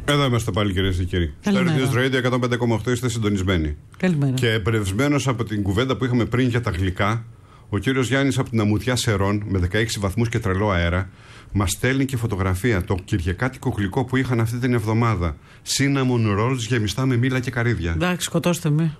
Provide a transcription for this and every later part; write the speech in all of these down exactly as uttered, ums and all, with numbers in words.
Εδώ είμαστε πάλι, κυρίες και κύριοι. Στο News Radio εκατόν πέντε κόμμα οκτώ είστε συντονισμένοι. Καλημέρα. Και εμπνευσμένος από την κουβέντα που είχαμε πριν για τα γλυκά, ο κύριος Γιάννης από την Αμμουδιά Σερών με δεκαέξι βαθμούς και τρελό αέρα μας στέλνει και φωτογραφία το κυριακάτικο γλυκό που είχαν αυτή την εβδομάδα. Cinnamon rolls γεμιστά με μήλα και καρύδια. Εντάξει, σκοτώστε με.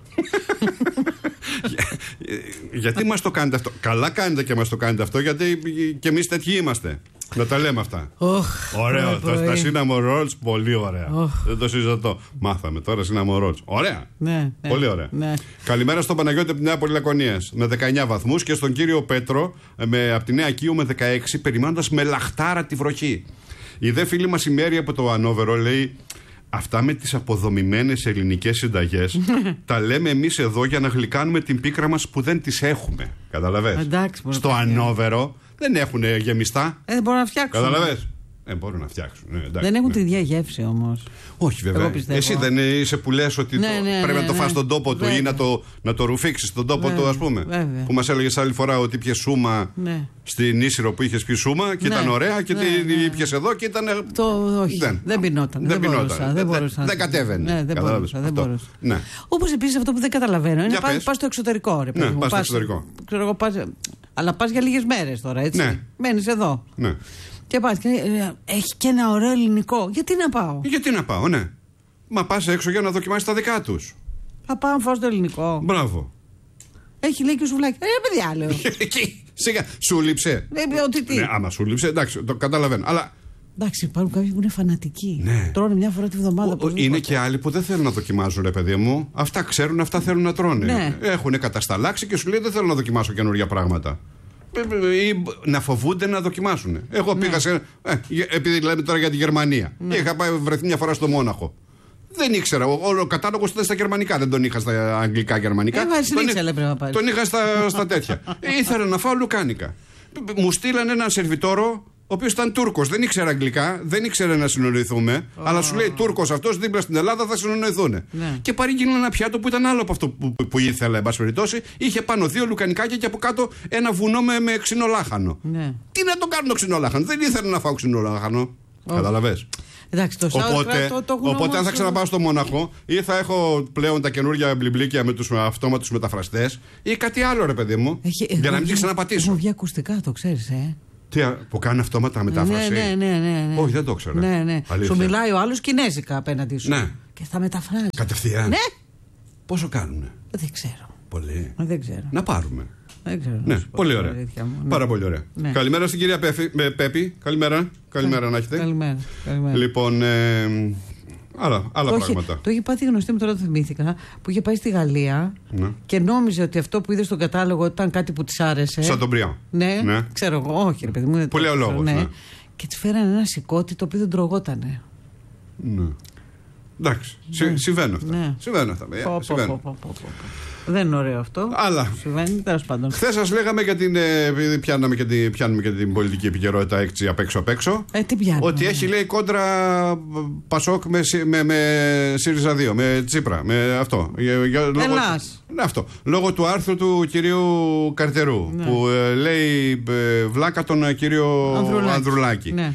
Γιατί μας το κάνετε αυτό? Καλά κάνετε και μας το κάνετε αυτό, γιατί και εμείς τέτοιοι είμαστε. Να τα λέμε αυτά. Oh, ωραίο. Τα, τα cinnamon rolls, πολύ ωραία. Oh. Δεν το συζητώ. Μάθαμε τώρα cinnamon rolls. Ωραία. Ναι, πολύ ωραία. Ναι. Καλημέρα στον Παναγιώτη από τη Νέα Πολυλακωνίας με δεκαεννιά βαθμούς και στον κύριο Πέτρο με, από τη Νέα Κίου με δεκαέξι, περιμένοντας με λαχτάρα τη βροχή. Η δε φίλη μας η Μέρη από το Ανόβερο λέει: αυτά με τις αποδομημένες ελληνικές συνταγές τα λέμε εμείς εδώ για να γλυκάνουμε την πίκρα μας που δεν τις έχουμε. Καταλαβες? Εντάξει, στο Ανόβερο δεν έχουν γεμιστά. Ε, δεν μπορούν να φτιάξουν. Καταλαβες? Ε, μπορούν να φτιάξουν. Ναι, εντάξει, δεν έχουν ναι. τη ίδια γεύση όμως. Όχι, βέβαια. Εσύ δεν είσαι που λες ότι ναι, το, ναι, πρέπει ναι, να το ναι, φας στον τόπο βέβαια. του ή να το, να το ρουφήξεις στον τόπο βέβαια, του, ας πούμε. Βέβαια. Που μας έλεγες άλλη φορά ότι πιες σούμα ναι. στην Ίσυρο που είχες πει σούμα και ναι, ήταν ωραία και ναι, τι ναι. πιες εδώ και ήταν. Το, όχι, δεν, δεν πεινόταν. Δεν, δεν μπορούσα. Δεν, μπορούσα, δεν κατέβαινε. Ναι, δεν μπορούσα. Δεν μπορούσα. Ναι. Όπως επίσης αυτό που δεν καταλαβαίνω είναι πας, πας στο εξωτερικό. Ρε, ναι, πας στο εξωτερικό. Ξέρω εγώ, πας, αλλά πας για λίγες μέρες τώρα, έτσι. Ναι. Μένεις εδώ. Ναι. Και πας και έχει και ένα ωραίο ελληνικό. Γιατί να πάω? Γιατί να πάω, ναι. Μα πας έξω για να δοκιμάσεις τα δικά τους. Θα πάω να φάω στο ελληνικό. Μπράβο. Έχει λέει και σουβλάκι. Ε, παιδιά, λέω. Εκεί, σιγά. Σου λείψε. Ε, ότι τι. Ναι, άμα σου λείψε, εντάξει, το καταλαβαίνω. Αλλά. Εντάξει, υπάρχουν κάποιοι που είναι φανατικοί. Ναι. Τρώνε μια φορά τη βδομάδα. Ο, είναι και άλλοι που δεν θέλουν να δοκιμάζουν, ρε παιδί μου. Αυτά ξέρουν, αυτά θέλουν να τρώνε. Ναι. Έχουν κατασταλάξει και σου λέει δεν θέλω να δοκιμάσω καινούργια πράγματα. Ή να φοβούνται να δοκιμάσουν. Εγώ ναι. πήγα σε. Ε, επειδή λέμε τώρα για τη Γερμανία. Ναι. Είχα πάει βρεθεί μια φορά στο Μόναχο. Δεν ήξερα. Ο, ο κατάλογος ήταν στα γερμανικά. Δεν τον είχα στα αγγλικά γερμανικά. Ε, τον, ήξερα, τον, τον είχα στα, στα τέτοια. Ήθελα να φάω λουκάνικα. Μου στείλαν έναν σερβιτόρο, ο οποίος ήταν Τούρκος. Δεν ήξερε αγγλικά, δεν ήξερε να συνονοηθούμε. Oh. Αλλά σου λέει Τούρκος αυτός δίπλα στην Ελλάδα θα συνονοηθούν. Ναι. Και παρήγγειλε ένα πιάτο που ήταν άλλο από αυτό που, που, που ήθελα, εν πάση περιπτώσει. Είχε πάνω δύο λουκανικάκια και από κάτω ένα βουνό με, με ξινολάχανο. Ναι. Τι να το κάνω ξινολάχανο, δεν ήθελα να φάω ξινολάχανο. Oh. Καταλαβες. Εντάξει, το οπότε, το, το οπότε αν θα ξαναπάω στο Μόναχο ή θα έχω πλέον τα καινούργια μπλιμπλίκια με τους αυτόματους μεταφραστές ή κάτι άλλο, ρε παιδί μου. Έχει, για να μην ξαναπατήσω. Έχουν βγει ακουστικά, το ξέρεις, ε. Τι, που κάνουν αυτόματα μετάφραση. Ναι, ναι, ναι, ναι, ναι. Όχι, δεν το ξέρω. Ναι, ναι. Σου μιλάει ο άλλος κινέζικα απέναντι σου. Ναι. Και θα μεταφράζει. Κατευθείαν. Ναι. Πόσο κάνουνε? Δεν ξέρω. Πολύ. Δεν ξέρω. Να πάρουμε. Δεν ξέρω. Ναι, πολύ ωραία. Μου, ναι. Πάρα πολύ ωραία. Ναι. Καλημέρα στην κυρία Πέφη, με, Πέπη. Καλημέρα. Καλημέρα να έχετε. Καλημέρα. Καλημέρα. Λοιπόν, ε, άλλα, άλλα το πράγματα. Είχε, το είχε πάθει γνωστή μου, τώρα το θυμήθηκα, που είχε πάει στη Γαλλία ναι. και νόμιζε ότι αυτό που είδε στον κατάλογο ήταν κάτι που της άρεσε. Σαν τον Μπριάν. Ναι, ναι, ξέρω εγώ, όχι ρε παιδί μου. Πολύ ο λόγος. Ναι. Ναι. Και της φέρανε ένα σηκώτη το οποίο δεν τρογότανε. Ναι. Εντάξει, ναι. συμβαίνουν αυτά. Ναι. Συμβαίνουν αυτά. Πω, συμβαίνουν. Πω, πω, πω, πω. Δεν είναι ωραίο αυτό. Αλλά. Συμβαίνει, τέλος πάντων. Χθες σας λέγαμε για την. Επειδή πιάνουμε και την, πιάνουμε και την πολιτική επικαιρότητα έτσι απ' έξω απ' έξω. Ε, τι πιάνουμε. Ότι έχει λέει κόντρα Πασόκ με, με, με ΣΥΡΙΖΑ δύο, με Τσίπρα. Με αυτό. Ελλάς. Ναι, αυτό. Λόγω του άρθρου του κυρίου Καρτερού. Ναι. Που ε, λέει ε, βλάκα τον κύριο Ανδρουλάκη. Ανδρουλάκη. Ναι.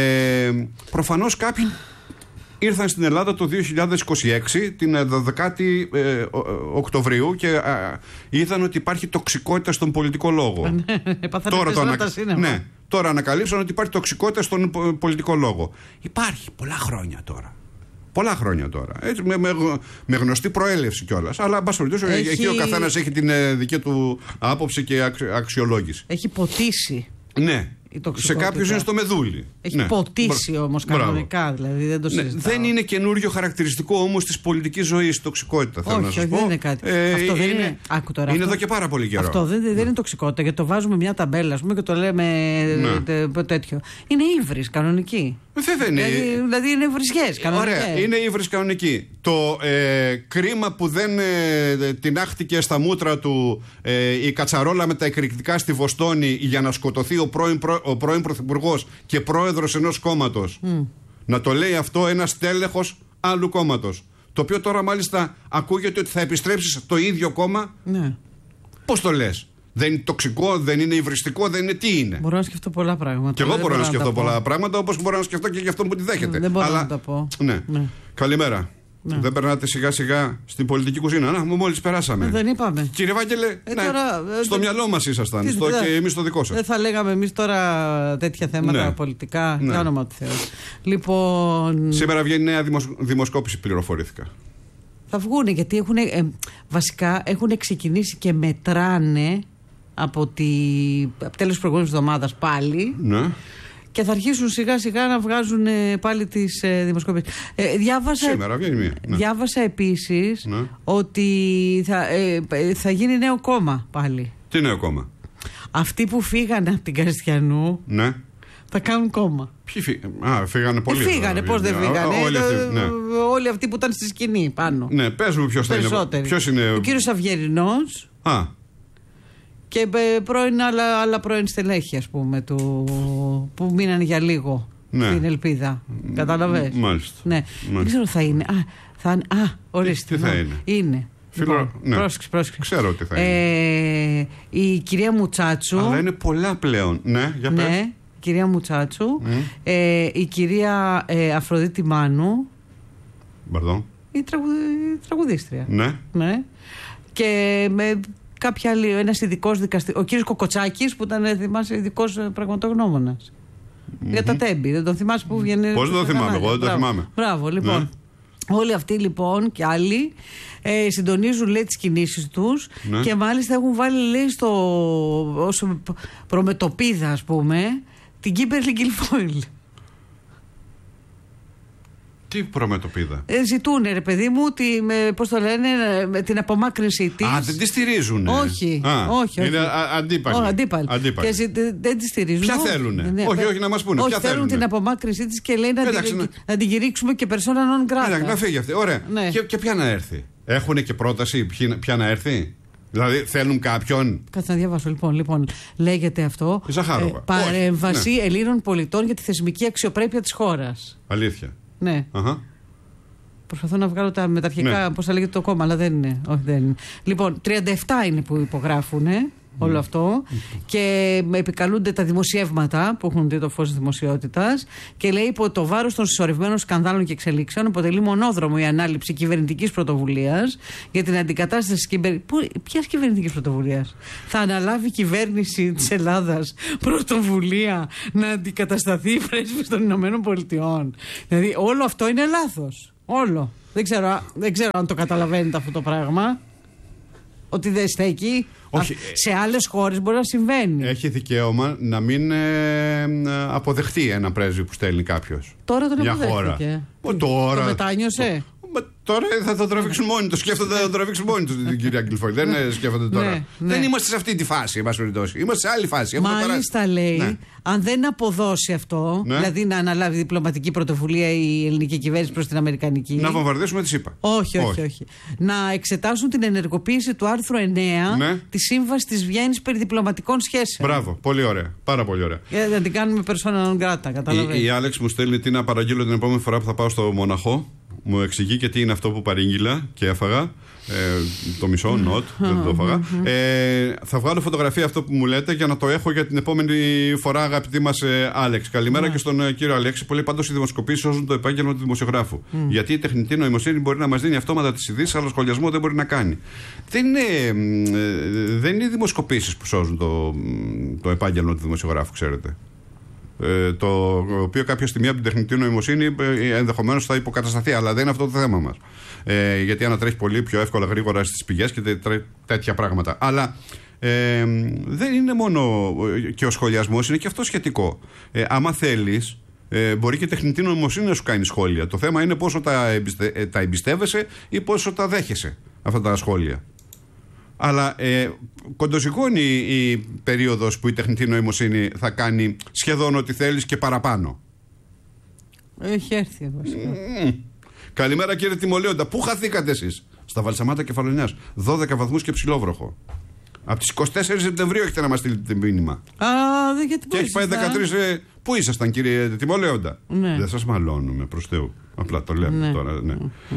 Ε, προφανώς κάποιοι. Ήρθαν στην Ελλάδα το δύο χιλιάδες είκοσι έξι την δωδεκάτη ε, Οκτωβρίου και α, είδαν ότι υπάρχει τοξικότητα στον πολιτικό λόγο. τώρα, το ανα... ναι, τώρα ανακαλύψαν ότι υπάρχει τοξικότητα στον πολιτικό λόγο. Υπάρχει πολλά χρόνια τώρα. Πολλά χρόνια τώρα. Έτσι, με, με, με γνωστή προέλευση κιόλας. Αλλά, εν πάση περιπτώσει, έχει... εκεί ο καθένας έχει την ε, δική του άποψη και αξι, αξιολόγηση. Έχει ποτίσει. Ναι. Σε κάποιους είναι στο μεδούλι. Έχει ναι. ποτίσει όμως κανονικά, δηλαδή δεν το συζητάω. Ναι, δεν είναι καινούριο χαρακτηριστικό όμως της πολιτικής ζωής η τοξικότητα. Θέλω όχι, να σας όχι, πω. δεν είναι κάτι. Ε, αυτό δεν είναι, είναι. Άκου τώρα, είναι αυτό, εδώ και πάρα πολύ καιρό. Αυτό δεν, δεν ναι. είναι τοξικότητα, γιατί το βάζουμε μια ταμπέλα, ας πούμε, και το λέμε ναι. τέτοιο. Είναι ύβρις κανονική. Βέβαια είναι. Δηλαδή, δηλαδή είναι βρισιές κανονικές. Ωραία, είναι ύβρις κανονική. Το ε, κρίμα που δεν ε, τινάχτηκε στα μούτρα του ε, η κατσαρόλα με τα εκρηκτικά στη Βοστόνη για να σκοτωθεί ο πρώην, προ, ο πρώην πρωθυπουργός και πρόεδρος ενός κόμματος. Mm. Να το λέει αυτό ένας τέλεχος άλλου κόμματος. Το οποίο τώρα μάλιστα ακούγεται ότι θα επιστρέψει στο ίδιο κόμμα. Ναι. Πώς το λες? Δεν είναι τοξικό, δεν είναι υβριστικό, δεν είναι τι είναι. Μπορώ να σκεφτώ πολλά πράγματα. Και εγώ μπορώ να σκεφτώ πολλά πράγματα, όπως μπορώ να σκεφτώ και για αυτό που τη δέχεται. Δεν μπορώ Αλλά... να τα πω. Ναι. Ναι. Καλημέρα. Ναι. Δεν περνάτε σιγά σιγά στην πολιτική κουζίνα. Να, μόλις περάσαμε. Ε, δεν είπαμε. Κύριε Βάγγελε, ε, ναι, τώρα, ε, στο ε, μυαλό μας ήσασταν. Στο, και εμείς στο δικό σας. Δεν θα λέγαμε εμείς τώρα τέτοια θέματα ναι. πολιτικά. Ναι. Για όνομα του Θεού. Λοιπόν. Σήμερα βγαίνει νέα δημοσ... δημοσκόπηση, πληροφορήθηκα. Θα βγούνε γιατί έχουν, ε, βασικά έχουν ξεκινήσει και μετράνε από, τη, από τέλος προηγούμενης εβδομάδας πάλι. Ναι. Και θα αρχίσουν σιγά σιγά να βγάζουν ε, πάλι τις ε, δημοσκοπήσεις. Ε, διάβασα, Σήμερα βγαίνει μία. Ναι. Διάβασα επίσης ναι. ότι θα, ε, θα γίνει νέο κόμμα πάλι. Τι νέο κόμμα? Αυτοί που φύγανε από την Καριστιανού ναι. θα κάνουν κόμμα. Ποιοι φύ... Α, φύγανε πολύ. Ε, φύγανε, πώς δεν φύγανε. Όλοι αυτοί, ναι. όλοι αυτοί που ήταν στη σκηνή πάνω. Ναι, πες μου ποιος θα είναι. Ποιος είναι. Ο κύριος Αυγερινός. Α. Και πρώην, άλλα, άλλα πρώην στελέχη, ας πούμε, του, που μείνανε για λίγο ναι. στην Ελπίδα. Κατάλαβες. Μάλιστα. Ναι. Μάλιστα. Δεν ξέρω θα είναι. Α, θα, α ορίστε. Τι θα είναι. Είναι. Φίλο, λοιπόν, ναι. Πρόσεξε, πρόσεξε. Ξέρω τι θα είναι. Ε, η κυρία Μουτσάτσου. Αλλά είναι πολλά πλέον. Ναι, για πες. Ναι, η κυρία Μουτσάτσου. Mm. Ε, η κυρία ε, Αφροδίτη Μάνου. Μπαρδόν. Η, τραγου, η τραγουδίστρια. Ναι. ναι. Και με κάποια άλλη, ένας ειδικός δικαστής, ο κύριος Κοκοτσάκης που ήταν, θυμάσαι, ειδικός πραγματογνώμονας. Mm-hmm. Για τα τέμπη, δεν τον θυμάσαι που βγαίνει. Πώς δεν το θυμάμαι, εγώ δεν το θυμάμαι. Μπράβο, λοιπόν. Ναι. Όλοι αυτοί λοιπόν και άλλοι ε, συντονίζουν, λέει, τις κινήσεις τους ναι. και μάλιστα έχουν βάλει, λέει, στο όσο προμετωπίδα, ας πούμε, την Κίμπερλι Γκιλφόιλ. Τι προμετωπίδα? Ε, ζητούν, ρε παιδί μου, τη, με, πώς το λένε, με την απομάκρυνσή της. Α, δεν τη στηρίζουν. Όχι, Α, όχι, όχι. Είναι αντίπαλοι. Oh, αντίπαλοι. αντίπαλοι. Και ζη, δεν τη στηρίζουν. Ποια θέλουν. Ναι, όχι, όχι, να μας πούνε. Όχι, ποια θέλουν θέλουνε. την απομάκρυνσή της και λέει να, Κοίταξε, την, ναι. να την κηρύξουμε και persona non grata. Κοίταξε, να φύγει αυτή. Ωραία. Ναι. Και, και ποια να έρθει. Έχουν και πρόταση ποια να έρθει. Δηλαδή θέλουν κάποιον. Κάτσε να διαβάσω. Λοιπόν, λοιπόν λέγεται αυτό. Ε, παρέμβαση ναι. Ελλήνων πολιτών για τη θεσμική αξιοπρέπεια της χώρας. Αλήθεια. Ναι. Αχα. Προσπαθώ να βγάλω τα μεταρχικά, ναι. πώς θα λέγεται το κόμμα, αλλά δεν είναι. Όχι, δεν είναι. Λοιπόν, τριάντα επτά είναι που υπογράφουν ε, όλο mm. αυτό mm. και επικαλούνται τα δημοσιεύματα που έχουν δει το φως της δημοσιότητας και λέει υπό το βάρος των συσσωρευμένων σκανδάλων και εξελίξεων αποτελεί μονόδρομο η ανάληψη κυβερνητικής πρωτοβουλίας για την αντικατάσταση κυβερ... Ποιας κυβερνητικής πρωτοβουλίας? Θα αναλάβει η κυβέρνηση της Ελλάδας πρωτοβουλία να αντικατασταθεί η πρέσβης των Ηνωμένων Πολιτειών? Δηλαδή όλο αυτό είναι λάθος. Όλο. Δεν ξέρω, δεν ξέρω αν το καταλαβαίνετε αυτό το πράγμα. Ότι δεν στέκει. Όχι. Α, σε άλλες χώρες μπορεί να συμβαίνει. Έχει δικαίωμα να μην ε, αποδεχτεί ένα πρέσβη που στέλνει κάποιος. Τώρα τον αποδέχτηκε. Τώρα. Το μετάνιωσε. Μα τώρα θα το τραβήξουν μόνοι του. Σκέφτονται να το τραβήξουν μόνοι του την κυρία Γκιλφόιλ. Δεν σκέφτονται τώρα. Ναι, ναι. Δεν είμαστε σε αυτή τη φάση, εν πάση περιπτώσει. Είμαστε σε άλλη φάση. Μάλιστα λέει, ναι. αν δεν αποδώσει αυτό, ναι. δηλαδή να αναλάβει διπλωματική πρωτοβουλία η ελληνική κυβέρνηση προς την αμερικανική. Να βομβαρδίσουμε τη ΣΥΠΑ. Όχι, όχι, όχι, όχι. Να εξετάσουν την ενεργοποίηση του άρθρου εννέα ναι. της Σύμβασης της Βιέννης περί διπλωματικών σχέσεων. Μπράβο, πολύ ωραία. Πάρα πολύ ωραία. Για να την κάνουμε persona non grata, καταλαβαίνετε. Η, η Άλεξ μου στέλνει τι να παραγγείλω την επόμενη φορά που θα πάω στο Μοναχό. Μου εξηγεί και τι είναι αυτό που παρήγγειλα και έφαγα. Ε, το μισό, not, δεν το έφαγα. Ε, θα βγάλω φωτογραφία αυτό που μου λέτε για να το έχω για την επόμενη φορά, αγαπητή μας ε, Άλεξ. Καλημέρα και στον ε, κύριο Αλέξη. Πολύ πάντως οι δημοσκοπήσεις σώζουν το επάγγελμα του δημοσιογράφου. Mm. Γιατί η τεχνητή νοημοσύνη μπορεί να μας δίνει αυτόματα τις ειδήσεις, αλλά σχολιασμό δεν μπορεί να κάνει. Δεν είναι, ε, δεν είναι οι δημοσκοπήσεις που σώζουν το, το επάγγελμα του δημοσιογράφου, ξέρετε. Ε, το οποίο κάποια στιγμή από την τεχνητή νοημοσύνη ε, ενδεχομένως θα υποκατασταθεί, αλλά δεν είναι αυτό το θέμα μας. Ε, γιατί ανατρέχει πολύ πιο εύκολα, γρήγορα στις πηγές και τέ, τέτοια πράγματα. Αλλά ε, δεν είναι μόνο και ο σχολιασμός, είναι και αυτό σχετικό. Ε, άμα θέλεις, ε, μπορεί και η τεχνητή νοημοσύνη να σου κάνει σχόλια. Το θέμα είναι πόσο τα, εμπιστε, ε, τα εμπιστεύεσαι ή πόσο τα δέχεσαι αυτά τα σχόλια. Αλλά ε, κοντοζυγώνει η, η περίοδος που η τεχνητή νοημοσύνη θα κάνει σχεδόν ό,τι θέλεις και παραπάνω. Έχει έρθει βασικά. Mm. Καλημέρα κύριε Τιμολέοντα. Πού χαθήκατε εσείς? Στα Βαλσαμάτα Κεφαλονιάς. δώδεκα βαθμούς και ψηλόβροχο. Από τις εικοστή τέταρτη Σεπτεμβρίου έχετε να μας στείλετε το μήνυμα. Α, δεν γιατί και έχει πάει δεκατρείς. Ε, πού ήσασταν κύριε Τιμολέοντα? Ναι. Δεν σας μαλώνουμε προς Θεού. Απλά το λέμε ναι. τώρα. Ναι. Mm.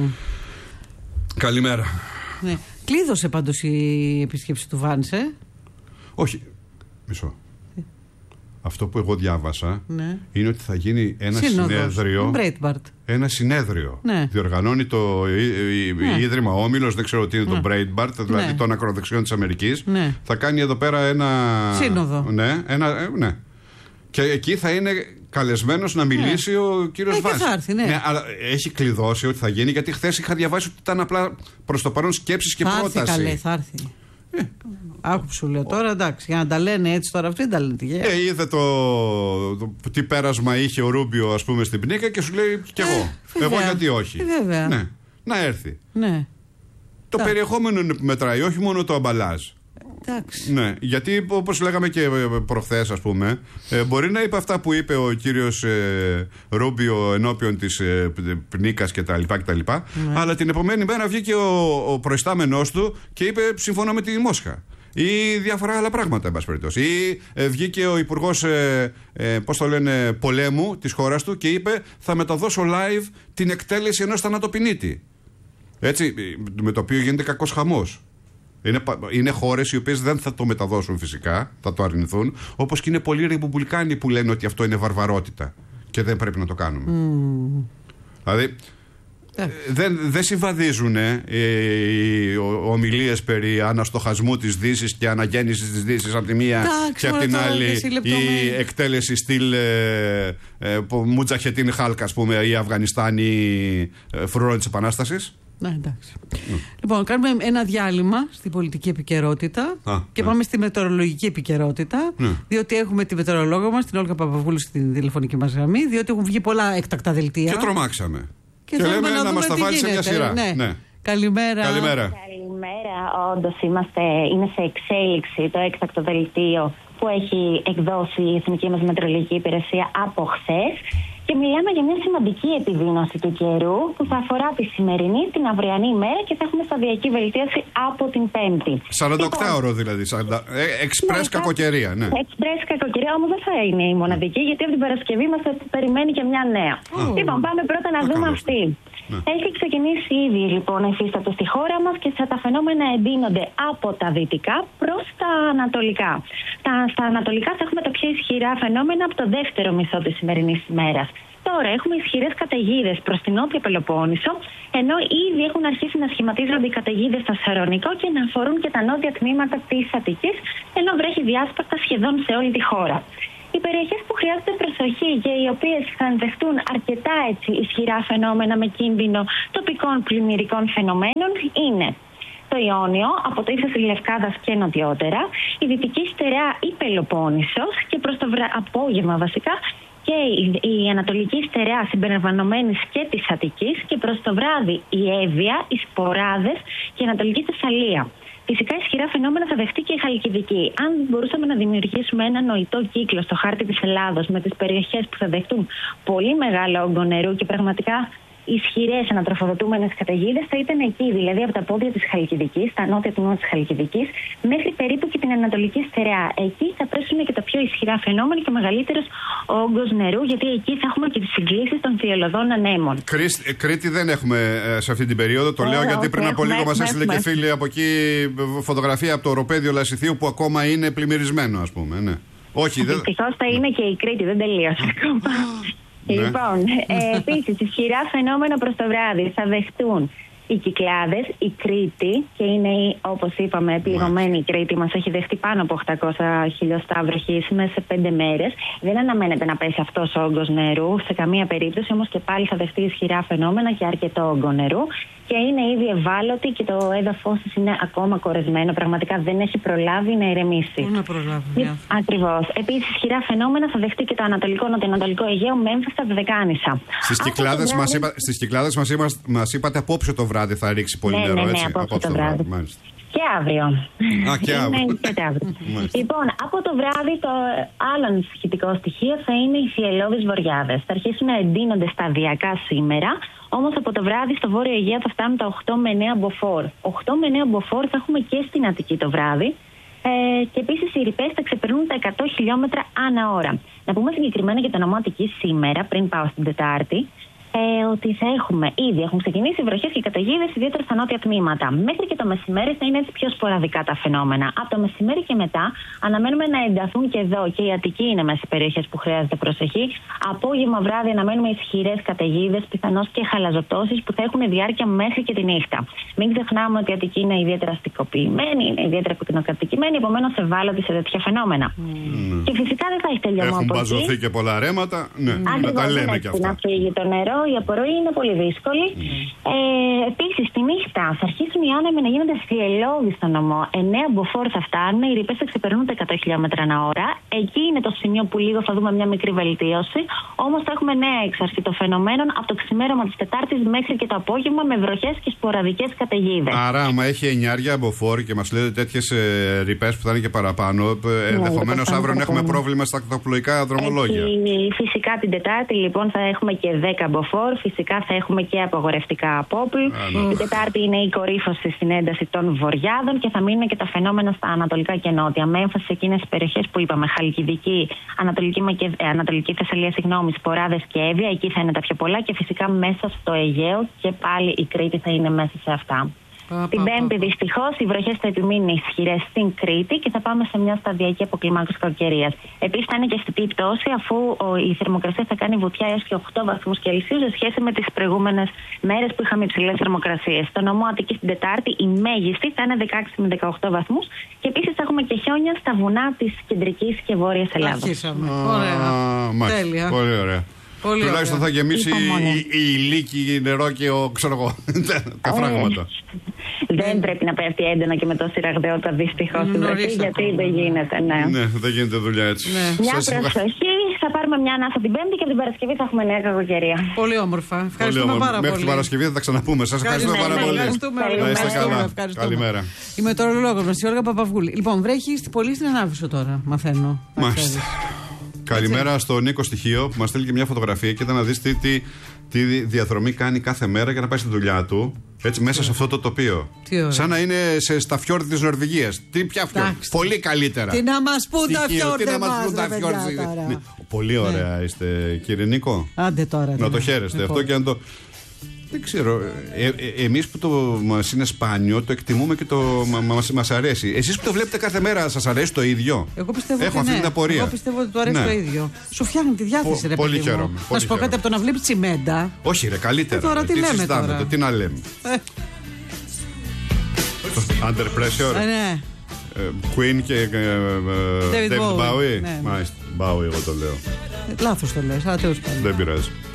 Καλημέρα. Ναι. Κλείδωσε πάντως η επίσκεψη του Βάνσε. Όχι. Μισό. Αυτό που εγώ διάβασα ναι. είναι ότι θα γίνει ένα Σύνοδος. συνέδριο. Breitbart. Ένα συνέδριο. Ναι. Διοργανώνει το ναι. Ίδρυμα Όμιλος, δεν ξέρω τι είναι ναι. το Breitbart, δηλαδή ναι. των ακροδεξιών της Αμερικής. Ναι. Θα κάνει εδώ πέρα ένα. Σύνοδο. Ναι, ένα, ναι. Και εκεί θα είναι καλεσμένος να μιλήσει ναι. ο κύριος Βάζης. Θα έρθει, ναι. ναι, αλλά έχει κλειδώσει ότι θα γίνει, γιατί χθες είχα διαβάσει ότι ήταν απλά προς το παρόν σκέψεις και θα πρόταση. Θα έρθει, καλέ, θα έρθει. Ε. Άκου που σου λέω τώρα, εντάξει, για να τα λένε έτσι τώρα αυτοί, τα λένε τυχαία. Ε, είδε το, το, το τι πέρασμα είχε ο Ρούμπιο, ας πούμε, στην πνίκα και σου λέει κι εγώ. Ε, εγώ γιατί όχι. Ε, βέβαια. Ναι, να έρθει. Ναι. Το τα. περιεχόμενο είναι που μετράει, όχι μόνο το αμπαλάζ. Εντάξει. Ναι, γιατί όπως λέγαμε και προχθές, ας πούμε, ε, μπορεί να είπε αυτά που είπε ο κύριος ε, Ρούμπιο ενώπιον της ε, πνίκας κτλ. Ναι. Αλλά την επομένη μέρα βγήκε ο, ο προϊστάμενός του και είπε συμφωνώ με τη Μόσχα. Ή διάφορα άλλα πράγματα, εν πάση περιπτώσει. Ή ε, βγήκε ο υπουργός ε, ε, πώς το λένε, πολέμου της χώρας του και είπε θα μεταδώσω live την εκτέλεση ενός θανατοπινίτη. Έτσι, με το οποίο γίνεται κακός χαμός. Είναι, είναι χώρες οι οποίες δεν θα το μεταδώσουν φυσικά, θα το αρνηθούν, όπως και είναι πολλοί ρεπουμπλικάνοι που λένε ότι αυτό είναι βαρβαρότητα και δεν πρέπει να το κάνουμε. Mm. Δηλαδή yeah. δεν, δεν συμβαδίζουν ε, οι ομιλίες περί αναστοχασμού της Δύσης και αναγέννησης της Δύσης από τη μία yeah, και από την άλλη η εκτέλεση στυλ ε, ε, Μουτζαχετίν Χάλκ, ας πούμε, ή Αφγανιστάν ή ε, φρουρών της Επανάστασης. Ναι, εντάξει. Mm. Λοιπόν, κάνουμε ένα διάλειμμα στην πολιτική επικαιρότητα ah, και ναι. πάμε στη μετεωρολογική επικαιρότητα. Mm. Διότι έχουμε τη μετεωρολόγο μας, την Όλγα Παπαβούλου, στην τηλεφωνική μας γραμμή. Διότι έχουν βγει πολλά έκτακτα δελτία. Και τρομάξαμε. Και, και λέμε να, να μας τα βάλει σε μια σειρά. Ναι. Ναι. Καλημέρα. Καλημέρα. Καλημέρα. Όντως, είμαστε, είναι σε εξέλιξη το έκτακτο δελτίο που έχει εκδώσει η Εθνική μας Μετεωρολογική Υπηρεσία από χθες. Και μιλάμε για μια σημαντική επιδείνωση του καιρού που θα αφορά τη σημερινή, την αυριανή ημέρα και θα έχουμε σταδιακή βελτίωση από την Πέμπτη. σαράντα οκτώ ώρο δηλαδή. Εξπρές ναι, κακοκαιρία. Ναι. Εξπρές κακοκαιρία, όμως δεν θα είναι η μοναδική, γιατί από την Παρασκευή μας θα περιμένει και μια νέα. Oh. Λοιπόν, πάμε πρώτα να Α, δούμε καλώς. αυτή. Ναι. Έχει ξεκινήσει ήδη λοιπόν να υφίσταται στη χώρα μας και τα φαινόμενα εντείνονται από τα δυτικά προς τα ανατολικά. Τα, στα ανατολικά θα έχουμε τα πιο ισχυρά φαινόμενα από το δεύτερο μισό της σημερινής ημέρας. Τώρα έχουμε ισχυρές καταιγίδες προς την Νότια Πελοπόννησο, ενώ ήδη έχουν αρχίσει να σχηματίζονται οι καταιγίδες στο Θεσσαλονικό και να αφορούν και τα νότια τμήματα της Αττικής, ενώ βρέχει διάσπαρτα σχεδόν σε όλη τη χώρα. Οι περιοχές που χρειάζεται προσοχή και οι οποίες θα ενδεχτούν αρκετά έτσι ισχυρά φαινόμενα με κίνδυνο τοπικών πλημμυρικών φαινομένων είναι το Ιόνιο, από το ύψος της Λευκάδας και νοτιότερα, η Δυτική Στερεά ή Πελοπόννησος και προς το βρα... απόγευμα βασικά και η, η Ανατολική Στερεά συμπεριλαμβανομένης και της Αττικής και προς το βράδυ η Εύβοια, οι Σποράδες και η Ανατολική Θεσσαλία. Φυσικά ισχυρά φαινόμενα θα δεχτεί και η Χαλκιδική. Αν μπορούσαμε να δημιουργήσουμε ένα νοητό κύκλο στο χάρτη της Ελλάδος με τις περιοχές που θα δεχτούν πολύ μεγάλο όγκο νερού και πραγματικά ισχυρές ανατροφοδοτούμενες καταιγίδες, θα ήταν εκεί, δηλαδή από τα πόδια της Χαλκιδικής, τα νότια τμήματα της Χαλκιδικής, μέχρι περίπου και την Ανατολική Στερεά. Εκεί θα πέσουν και τα πιο ισχυρά φαινόμενα και ο μεγαλύτερος όγκος νερού, γιατί εκεί θα έχουμε και τις συγκλήσεις των θυελλωδών ανέμων. Κρίσ, Κρήτη δεν έχουμε ε, σε αυτή την περίοδο. Το ε, λέω γιατί πριν από λίγο μας έστειλε και φίλοι από εκεί φωτογραφία από το οροπέδιο Λασιθίου που ακόμα είναι πλημμυρισμένο, ας πούμε. Ναι. Όχι, δεν... Δυστυχώς θα είναι και η Κρήτη, δεν τελείωσε ακόμα. Ναι. Λοιπόν, ε, επίσης, ισχυρά φαινόμενα προς το βράδυ θα δεχτούν οι Κυκλάδες, η Κρήτη, και είναι, όπως είπαμε, πληγωμένη η Κρήτη, μας έχει δεχτεί πάνω από οκτακόσια χιλιοστά βροχής μέσα σε πέντε μέρες. Δεν αναμένεται να πέσει αυτός ο όγκος νερού σε καμία περίπτωση, όμως και πάλι θα δεχτεί ισχυρά φαινόμενα και αρκετό όγκο νερού. Και είναι ήδη ευάλωτη και το έδαφος της είναι ακόμα κορεσμένο. Πραγματικά δεν έχει προλάβει να ηρεμήσει. Πού να προλάβει. Ακριβώς. Επίσης, ισχυρά φαινόμενα θα δεχτεί και το ανατολικό, νοτιοανατολικό Αιγαίο με έμφαση στα Δωδεκάνησα. Στις Κυκλάδες μας είπα, μας, μας είπατε απόψε το βράδυ θα ρίξει πολύ ναι, νερό, ναι, ναι, έτσι. απόψε, απόψε το βράδυ. βράδυ. Και αύριο. Α, και αύριο. και αύριο. Λοιπόν, από το βράδυ το άλλο ανησυχητικό στοιχείο θα είναι οι θυελλώδεις βοριάδες. Θα αρχίσουν να εντείνονται σταδιακά σήμερα, όμως από το βράδυ στο Βόρειο Αιγαίο θα φτάνουν τα οκτώ με εννέα μποφόρ. οκτώ με εννέα μποφόρ θα έχουμε και στην Αττική το βράδυ. Ε, και επίσης οι ρηπές θα ξεπερνούν τα εκατό χιλιόμετρα ανά ώρα. Να πούμε συγκεκριμένα για το νομό Αττικής σήμερα, πριν πάω στην Τετάρτη. Ε, ότι θα έχουμε ήδη, έχουν ξεκινήσει οι βροχές και οι καταιγίδες, ιδιαίτερα στα νότια τμήματα. Μέχρι και το μεσημέρι θα είναι έτσι πιο σποραδικά τα φαινόμενα. Από το μεσημέρι και μετά αναμένουμε να ενταθούν και εδώ, και η Αττική είναι μέσα στις περιοχές που χρειάζεται προσοχή. Απόγευμα βράδυ αναμένουμε ισχυρές καταιγίδες, πιθανώς και χαλαζοτώσεις που θα έχουν διάρκεια μέχρι και τη νύχτα. Μην ξεχνάμε ότι η Αττική είναι ιδιαίτερα αστικοποιημένη, είναι ιδιαίτερα κουτινοκατοικημένη, επομένως ευάλωτη σε τέτοια φαινόμενα. Mm. Και φυσικά δεν θα έχει τελειωμό από εκεί. Έχουν μπαζωθεί και πολλά ρέματα. Ναι, mm. να τα λέμε και αυτά. Να φύγει το νερό, η απορροή είναι πολύ δύσκολη. Mm. Ε, Επίσης, τη νύχτα θα αρχίσουν οι άνεμοι να γίνονται θυελλώδεις στο νομό. εννέα μποφόρ θα φτάνουν, οι ρηπές θα ξεπερνούν τα εκατό χιλιόμετρα ανά ώρα. Εκεί είναι το σημείο που λίγο θα δούμε μια μικρή βελτίωση. Όμως θα έχουμε νέα έξαρση των φαινομένων από το ξημέρωμα της Τετάρτης μέχρι και το απόγευμα με βροχές και σποραδικές καταιγίδες. Άρα, άμα έχει εννιάρια μποφόρ και μας λέτε τέτοιες ε, ρηπές που θα είναι και παραπάνω, ε, ενδεχομένως ναι, αύριο να έχουμε πρόβλημα στα τακτοπλοϊκά δρομολόγια. Εκεί, φυσικά την Τετάρτη λοιπόν θα έχουμε και δέκα μποφόρ, φυσικά θα έχουμε και απαγορευτικά απόπλου. Την Τετάρτη είναι η κορύφωση στην ένταση των βορειάδων και θα μείνουν και τα φαινόμενα στα ανατολικά και νότια. Με έμφαση σε εκείνες τις περιοχές που είπαμε, Χαλκιδική, Ανατολική, ε, Ανατολική Θεσσαλία, συγγνώμη, Σποράδες και Εύβοια, εκεί θα είναι τα πιο πολλά και φυσικά μέσα στο Αιγαίο και πάλι η Κρήτη θα είναι μέσα σε αυτά. Πα, Την πα, Πέμπτη, δυστυχώς, οι βροχές θα επιμείνουν ισχυρές στην Κρήτη και θα πάμε σε μια σταδιακή αποκλιμάκωση κακοκαιρίας. Επίσης, θα είναι και αισθητή πτώση, αφού ο, η θερμοκρασία θα κάνει βουτιά έως και οκτώ βαθμούς Κελσίου σε σχέση με τις προηγούμενες μέρες που είχαμε υψηλές θερμοκρασίες. Στο νομό Αττικής την Τετάρτη, η μέγιστη θα είναι δεκαέξι με δεκαοκτώ βαθμούς και επίσης θα έχουμε και χιόνια στα βουνά της κεντρικής και βόρειας Ελλάδας. Αρχίσαμε. Ωραία. Τέλεια. Πολύ ωραία. Πολύ Τουλάχιστον ωραία. Θα γεμίσει η, η ηλίκη, νερό και ο, ξέρω εγώ, τα φράγματα. Δεν πρέπει να πέφτει έντονα και με τόση ραγδαιότητα δυστυχώς στην βροχή, γιατί δεν γίνεται. Ναι, ναι δεν γίνεται δουλειά έτσι. Ναι. Μια Σας προσοχή, θα πάρουμε μια ανάσα την Πέμπτη και την Παρασκευή θα έχουμε νέα κακοκαιρία. Πολύ όμορφα. Ευχαριστούμε πάρα πολύ. Μέχρι την Παρασκευή θα τα ξαναπούμε. Σας ευχαριστούμε πάρα πολύ. Να είστε καλά. Καλημέρα. Η μετεωρολόγος μας, η Όλγα Παπαυγούλη. Λοιπόν, βρέχει πολύ στην Ανάβησο τώρα, μαθαίνω. Μάλιστα. Καλημέρα στον Νίκο Στοιχείο που μας στέλνει και μια φωτογραφία και ήταν να δεις τι, τι, τι διαδρομή κάνει κάθε μέρα για να πάει στη δουλειά του. Έτσι μέσα σε αυτό το τοπίο. Σαν να είναι σε, στα φιόρδη της Νορβηγίας. Τι πια φιόρδη. Πολύ καλύτερα. Τι να μας πούν τα φιόρδη. Τι να μας πούν τα φιόρδη. Ναι. Πολύ ωραία ναι. είστε κύριε Νίκο. Άντε τώρα. Να το χαίρεστε αυτό και να το... Δεν ξέρω. Ε, ε, εμείς που το μας είναι σπάνιο, το εκτιμούμε και το μας, μας αρέσει. Εσείς που το βλέπετε κάθε μέρα, σας αρέσει το ίδιο? Εγώ πιστεύω Έχω ότι αυτή ναι. την απορία. Εγώ πιστεύω ότι το αρέσει ναι. το ίδιο. Σου φτιάχνει τη διάθεση, Πο, ρε πολύ παιδί χαίρομαι, μου. πολύ να σου πω κάτι από το να βλέπεις τσιμέντα. Όχι, ρε, καλύτερα. Ε, τώρα τι, τι λέμε τώρα. Το, τι να λέμε. Ε. Under pressure. Ε, ναι. Queen και David Bowie. Bowie. Μάλιστα, Bowie εγώ το λέω. Λάθος το λες, αλλά τέλος πάντων. Δεν πειράζει.